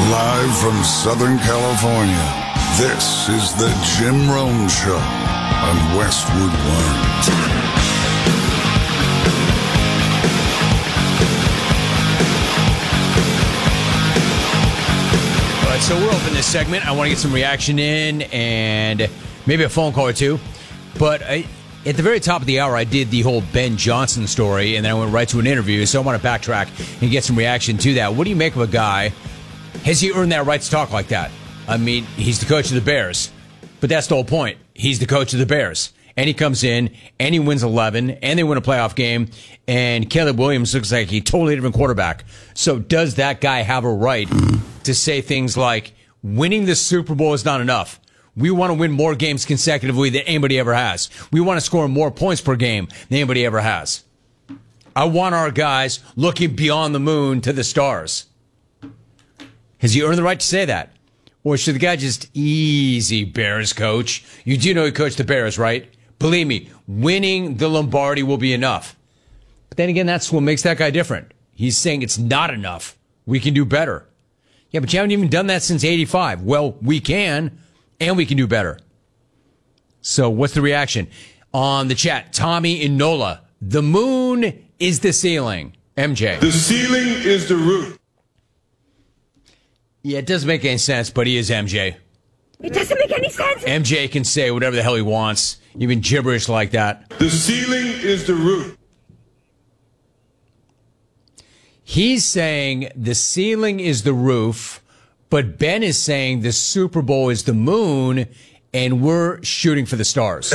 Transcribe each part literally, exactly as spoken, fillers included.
Live from Southern California, this is the Jim Rome Show on Westwood One. All right, so we're open this segment. I want to get some reaction in and maybe a phone call or two. But I, at the very top of the hour, I did the whole Ben Johnson story, and then I went right to an interview. So I want to backtrack and get some reaction to that. What do you make of a guy? Has he earned that right to talk like that? I mean, he's the coach of the Bears, but that's the whole point. He's the coach of the Bears, and he comes in, and he wins eleven, and they win a playoff game, and Caleb Williams looks like a totally different quarterback. So does that guy have a right to say things like, winning the Super Bowl is not enough? We want to win more games consecutively than anybody ever has. We want to score more points per game than anybody ever has. I want our guys looking beyond the moon to the stars. Has he earned the right to say that? Or should the guy just, easy, Bears coach? You do know he coached the Bears, right? Believe me, winning the Lombardi will be enough. But then again, that's what makes that guy different. He's saying it's not enough. We can do better. Yeah, but you haven't even done that since eighty-five. Well, we can, and we can do better. So what's the reaction? On the chat, Tommy in NOLA. The moon is the ceiling. M J. The ceiling is the roof. Yeah, it doesn't make any sense, but he is M J. It doesn't make any sense. M J can say whatever the hell he wants, even gibberish like that. The ceiling is the roof. He's saying the ceiling is the roof, but Ben is saying the Super Bowl is the moon, and we're shooting for the stars.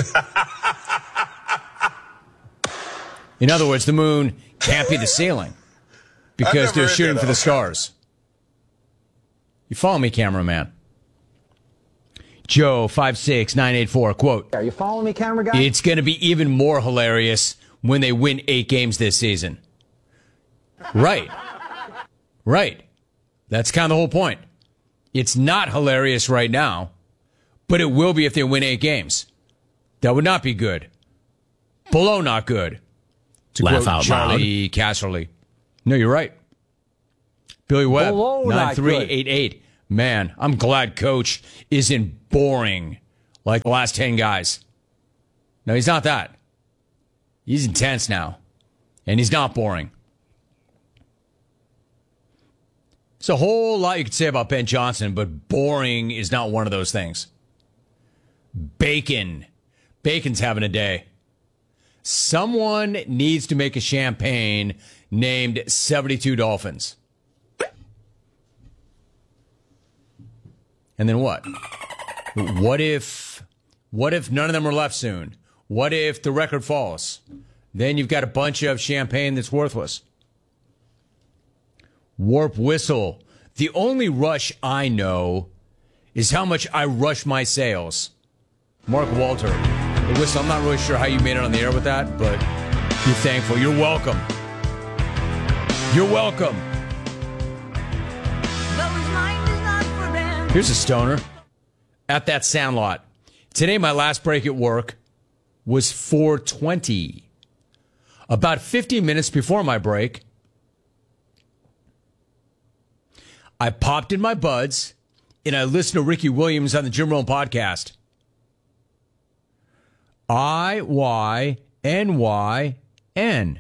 In other words, the moon can't be the ceiling because they're shooting for the stars. You follow me, cameraman? Joe, five six nine eight four, quote. Are you following me, camera guy? It's going to be even more hilarious when they win eight games this season. Right. Right. That's kind of the whole point. It's not hilarious right now, but it will be if they win eight games. That would not be good. Below not good. To Laugh quote out Charlie loud. Casserly. No, you're right. Billy Webb, Below not nine three eight eight. Man, I'm glad Coach isn't boring like the last ten guys. No, he's not that. He's intense now. And he's not boring. There's a whole lot you could say about Ben Johnson, but boring is not one of those things. Bacon. Bacon's having a day. Someone needs to make a champagne named seventy-two Dolphins. And then what? What if, what if none of them are left soon? What if the record falls? Then you've got a bunch of champagne that's worthless. Warp whistle. The only rush I know is how much I rush my sales. Mark Walter. The whistle, I'm not really sure how you made it on the air with that, but be thankful. You're welcome. You're welcome. Here's a stoner at that Sandlot. Today, my last break at work was four twenty. About fifteen minutes before my break, I popped in my buds and I listened to Ricky Williams on the Jim Rome podcast. I Y N Y N.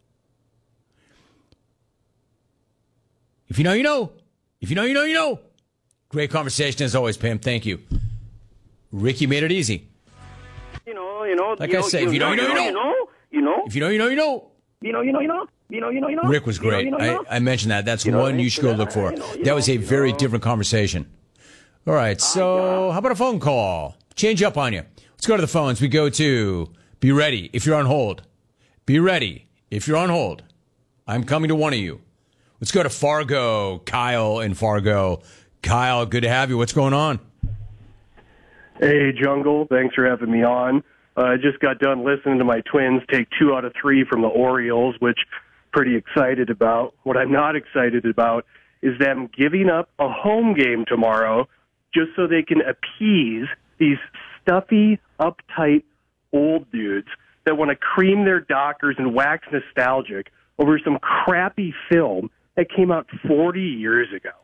If you know, you know. If you know, you know, you know. Great conversation as always, Pam. Thank you. Ricky made it easy. You know, you know. Like you I know, say, you if you know, you know, you know. You know, you know. If you know, you know, you know. You know, you know, you know. You know, you know, you know. Rick was great. You know, you know, you know. I, I mentioned that. That's You know, one you should go look for. you know, you That was a know, you very know. different conversation. All right, so how about a phone call? Change up on you. Let's go to the phones. We go to, be ready if you're on hold. Be ready if you're on hold. I'm coming to one of you. Let's go to Fargo. Kyle in Fargo. Kyle, good to have you. What's going on? Hey, Jungle. Thanks for having me on. Uh, I just got done listening to my Twins take two out of three from the Orioles, which pretty excited about. What I'm not excited about is them giving up a home game tomorrow just so they can appease these stuffy, uptight old dudes that want to cream their dockers and wax nostalgic over some crappy film that came out forty years ago.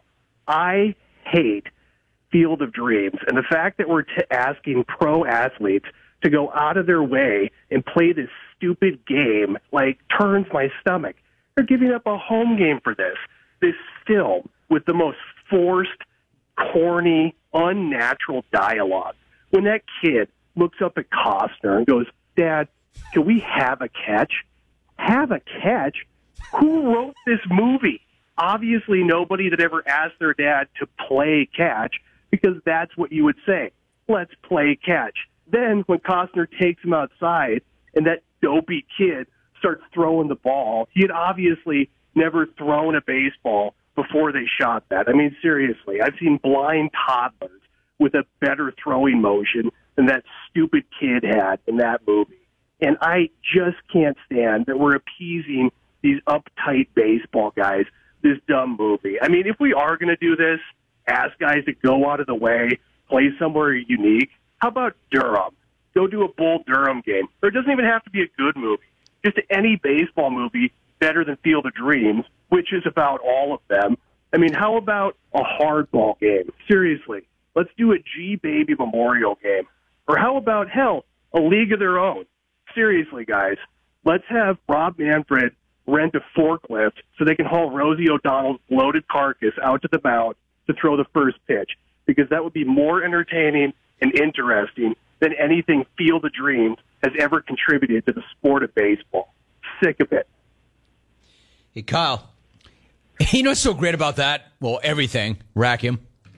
I hate Field of Dreams, and the fact that we're t- asking pro athletes to go out of their way and play this stupid game, like, turns my stomach. They're giving up a home game for this. This film with the most forced, corny, unnatural dialogue. When that kid looks up at Costner and goes, Dad, can we have a catch? Have a catch? Who wrote this movie? Obviously nobody that ever asked their dad to play catch, because that's what you would say. Let's play catch. Then when Costner takes him outside and that dopey kid starts throwing the ball, he had obviously never thrown a baseball before they shot that. I mean, seriously, I've seen blind toddlers with a better throwing motion than that stupid kid had in that movie. And I just can't stand that we're appeasing these uptight baseball guys, this dumb movie. I mean, if we are going to do this, ask guys to go out of the way, play somewhere unique. How about Durham? Go do a Bull Durham game. Or it doesn't even have to be a good movie. Just any baseball movie better than Field of Dreams, which is about all of them. I mean, how about a hardball game? Seriously, let's do a G-Baby Memorial game. Or how about, hell, a League of Their Own? Seriously, guys, let's have Rob Manfred rent a forklift so they can haul Rosie O'Donnell's bloated carcass out to the mound to throw the first pitch, because that would be more entertaining and interesting than anything Field of Dreams has ever contributed to the sport of baseball. Sick of it. Hey, Kyle, you know what's so great about that? Well, everything. Rack him.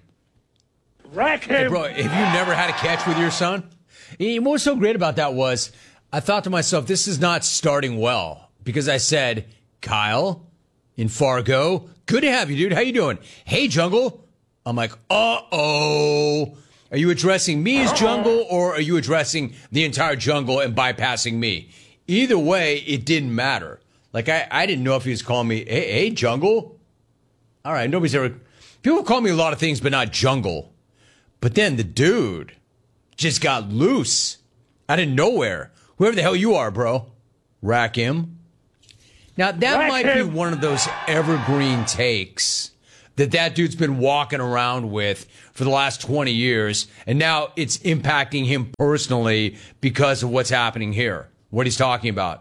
Rack him! Hey, bro, have you never had a catch with your son? What was so great about that was I thought to myself, this is not starting well, because I said, Kyle, in Fargo, good to have you, dude. How you doing? Hey, Jungle. I'm like, uh-oh. Are you addressing me as Jungle, or are you addressing the entire jungle and bypassing me? Either way, it didn't matter. Like, I, I didn't know if he was calling me, hey, hey, Jungle. All right, nobody's ever... People call me a lot of things, but not Jungle. But then the dude just got loose out of nowhere. Whoever the hell you are, bro. Rack him. Now, that Rack might him. be one of those evergreen takes that that dude's been walking around with for the last twenty years, and now it's impacting him personally because of what's happening here, what he's talking about.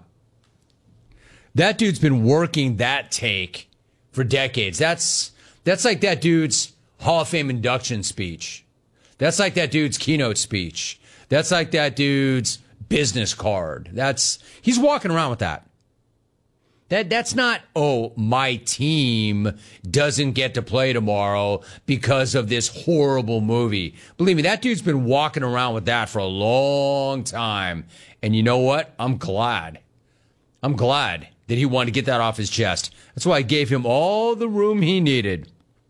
That dude's been working that take for decades. That's that's like that dude's Hall of Fame induction speech. That's like that dude's keynote speech. That's like that dude's business card. That's he's walking around with that. That that's not, oh, my team doesn't get to play tomorrow because of this horrible movie. Believe me, that dude's been walking around with that for a long time. And you know what? I'm glad. I'm glad that he wanted to get that off his chest. That's why I gave him all the room he needed.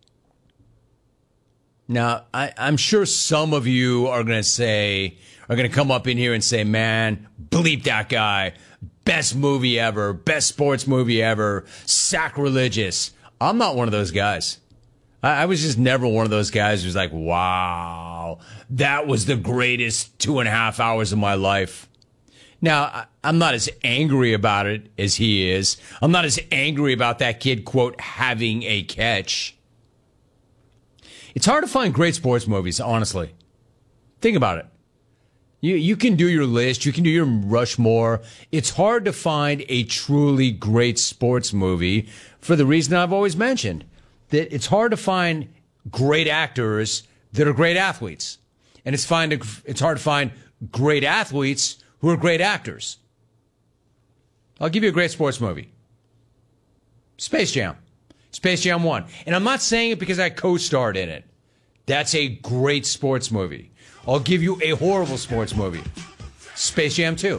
Now, I, I'm sure some of you are going to say, are going to come up in here and say, man, bleep that guy. Best movie ever. Best sports movie ever. Sacrilegious. I'm not one of those guys. I, I was just never one of those guys who's like, wow, that was the greatest two and a half hours of my life. Now, I, I'm not as angry about it as he is. I'm not as angry about that kid, quote, having a catch. It's hard to find great sports movies, honestly. Think about it. You you can do your list. You can do your Rushmore. It's hard to find a truly great sports movie for the reason I've always mentioned. That it's hard to find great actors that are great athletes. And it's, find, it's hard to find great athletes who are great actors. I'll give you a great sports movie. Space Jam. Space Jam one. And I'm not saying it because I co-starred in it. That's a great sports movie. I'll give you a horrible sports movie. Space Jam two.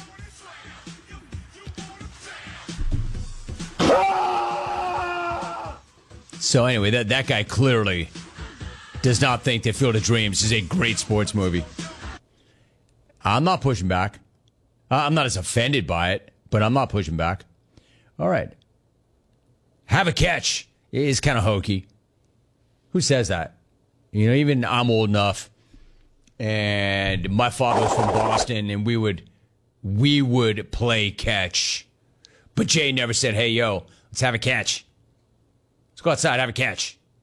So anyway, that, that guy clearly does not think that Field of Dreams is a great sports movie. I'm not pushing back. I'm not as offended by it, but I'm not pushing back. All right. Have a catch is kind of hokey. Who says that? You know, even I'm old enough. And my father was from Boston, and we would we would play catch. But Jay never said, hey, yo, let's have a catch. Let's go outside, have a catch.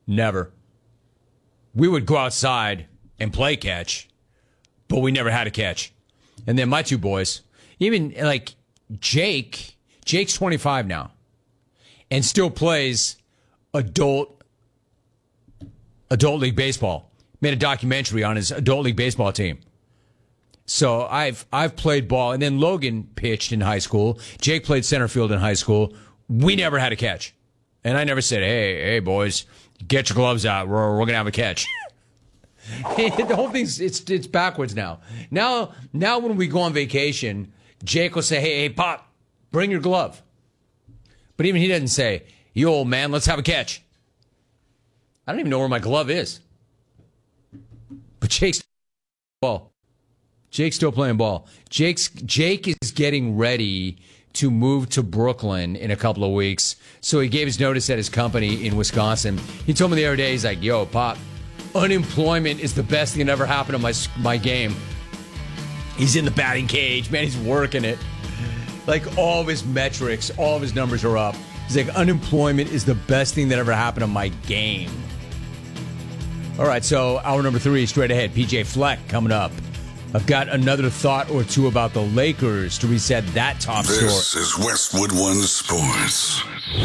Never. We would go outside and play catch, but we never had a catch. And then my two boys, even like Jake, Jake's twenty-five now and still plays adult adult league baseball. Made a documentary on his adult league baseball team. So I've I've played ball, and then Logan pitched in high school. Jake played center field in high school. We never had a catch. And I never said, hey, hey, boys, get your gloves out. We're, we're going to have a catch. The whole thing's it's it's backwards now. Now, now when we go on vacation, Jake will say, hey, hey, Pop, bring your glove. But even he doesn't say, you old man, let's have a catch. I don't even know where my glove is. But Jake's ball. Jake's still playing ball. Jake's Jake is getting ready to move to Brooklyn in a couple of weeks. So he gave his notice at his company in Wisconsin. He told me the other day, he's like, yo, Pop, unemployment is the best thing that ever happened to my my game. He's in the batting cage, man. He's working it. Like all of his metrics, all of his numbers are up. He's like, unemployment is the best thing that ever happened to my game. All right, so hour number three, straight ahead. P J Fleck coming up. I've got another thought or two about the Lakers to reset that top this story. This is Westwood One Sports.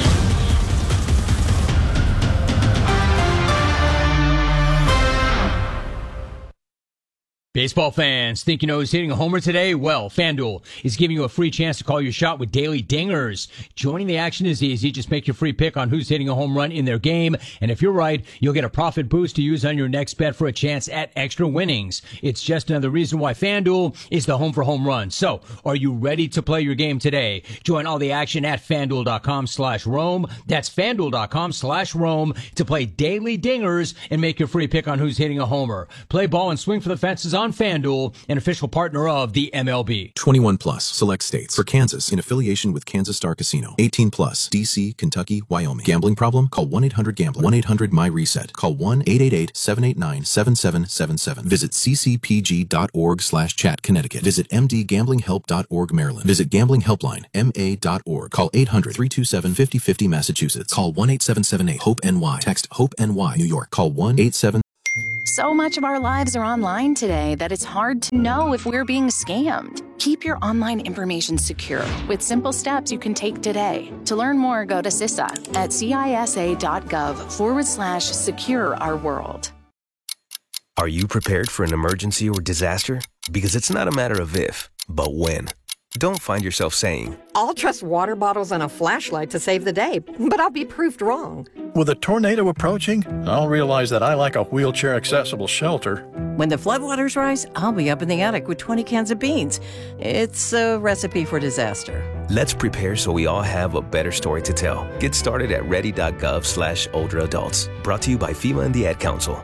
Baseball fans, think you know who's hitting a homer today? Well, FanDuel is giving you a free chance to call your shot with daily dingers. Joining the action is easy. Just make your free pick on who's hitting a home run in their game. And if you're right, you'll get a profit boost to use on your next bet for a chance at extra winnings. It's just another reason why FanDuel is the home for home runs. So, are you ready to play your game today? Join all the action at FanDuel.com slash Rome. That's FanDuel.com slash Rome to play daily dingers and make your free pick on who's hitting a homer. Play ball and swing for the fences on FanDuel, an official partner of the M L B. twenty-one plus, select states. For Kansas, in affiliation with Kansas Star Casino. eighteen plus, D C, Kentucky, Wyoming. Gambling problem? Call one eight hundred gambler. one eight hundred my reset. Call one eight eight eight, seven eight nine, seven seven seven seven. Visit ccpg.org slash chat Connecticut. Visit m d gambling help dot org Maryland. Visit Gambling Helpline, M A dot org. Call eight hundred, three two seven, five oh five oh Massachusetts. Call one eight seven seven eight, hope N Y. Text HOPE N Y New York. Call one eight seven. So much of our lives are online today that it's hard to know if we're being scammed. Keep your online information secure with simple steps you can take today. To learn more, go to CISA at cisa.gov forward slash secure our world. Are you prepared for an emergency or disaster? Because it's not a matter of if, but when. Don't find yourself saying, I'll trust water bottles and a flashlight to save the day, but I'll be proved wrong. With a tornado approaching, I'll realize that I like a wheelchair-accessible shelter. When the floodwaters rise, I'll be up in the attic with twenty cans of beans. It's a recipe for disaster. Let's prepare so we all have a better story to tell. Get started at ready.gov slash older adults. Brought to you by FEMA and the Ad Council.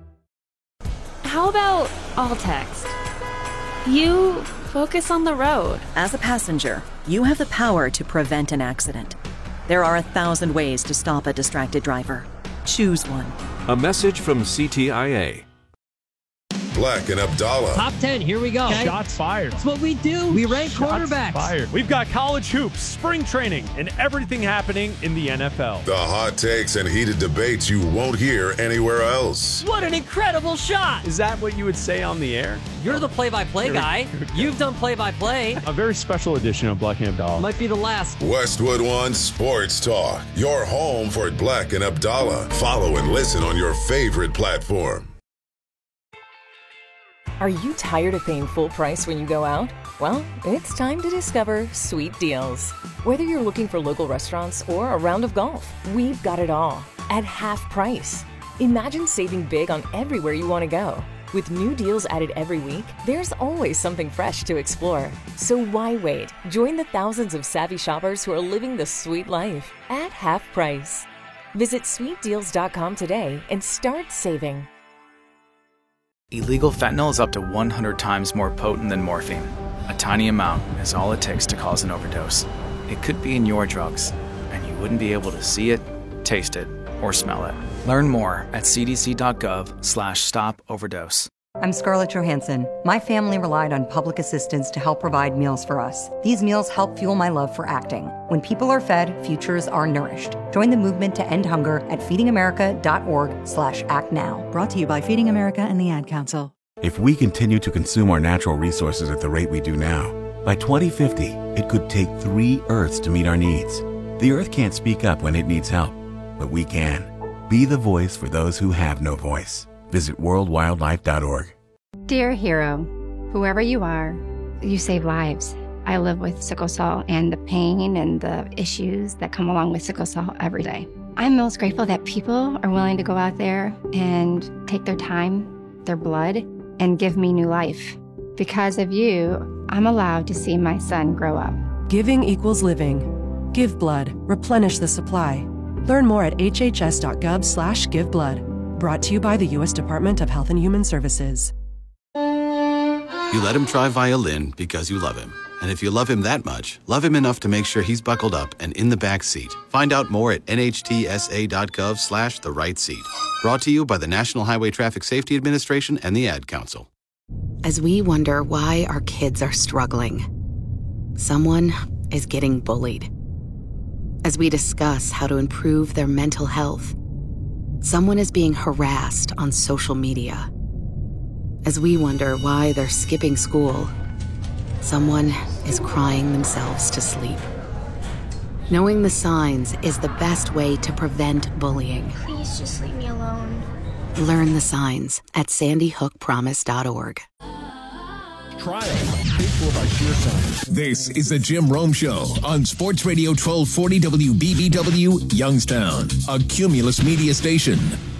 How about all text? You focus on the road. As a passenger, you have the power to prevent an accident. There are a thousand ways to stop a distracted driver. Choose one. A message from C T I A. Black and Abdallah. Top ten, here we go. Okay. Shots fired. That's what we do. We rank Shots quarterbacks. Fired. We've got college hoops, spring training, and everything happening in the N F L. The hot takes and heated debates you won't hear anywhere else. What an incredible shot. Is that what you would say on the air? You're the play-by-play guy. You've done play-by-play. A very special edition of Black and Abdallah. Might be the last. Westwood One Sports Talk. Your home for Black and Abdallah. Follow and listen on your favorite platform. Are you tired of paying full price when you go out? Well, it's time to discover Sweet Deals. Whether you're looking for local restaurants or a round of golf, we've got it all at half price. Imagine saving big on everywhere you want to go. With new deals added every week, there's always something fresh to explore. So why wait? Join the thousands of savvy shoppers who are living the sweet life at half price. Visit sweet deals dot com today and start saving. Illegal fentanyl is up to one hundred times more potent than morphine. A tiny amount is all it takes to cause an overdose. It could be in your drugs, and you wouldn't be able to see it, taste it, or smell it. Learn more at c d c dot gov slash stop overdose. I'm Scarlett Johansson. My family relied on public assistance to help provide meals for us. These meals help fuel my love for acting. When people are fed, futures are nourished. Join the movement to end hunger at feedingamerica.org slash act now. Brought to you by Feeding America and the Ad Council. If we continue to consume our natural resources at the rate we do now, by twenty fifty, it could take three Earths to meet our needs. The Earth can't speak up when it needs help, but we can. Be the voice for those who have no voice. Visit world wildlife dot org. Dear hero, whoever you are, you save lives. I live with sickle cell and the pain and the issues that come along with sickle cell every day. I'm most grateful that people are willing to go out there and take their time, their blood, and give me new life. Because of you, I'm allowed to see my son grow up. Giving equals living. Give blood. Replenish the supply. Learn more at hhs.gov slash give blood. Brought to you by the U S Department of Health and Human Services. You let him try violin because you love him. And if you love him that much, love him enough to make sure he's buckled up and in the back seat. Find out more at nhtsa.gov slash the right seat. Brought to you by the National Highway Traffic Safety Administration and the Ad Council. As we wonder why our kids are struggling, someone is getting bullied. As we discuss how to improve their mental health, someone is being harassed on social media. As we wonder why they're skipping school, someone is crying themselves to sleep. Knowing the signs is the best way to prevent bullying. Please just leave me alone. Learn the signs at sandy hook promise dot org. Trial paid for by Sheer Science. This is the Jim Rome Show on Sports Radio twelve forty W B B W, Youngstown, a Cumulus media station.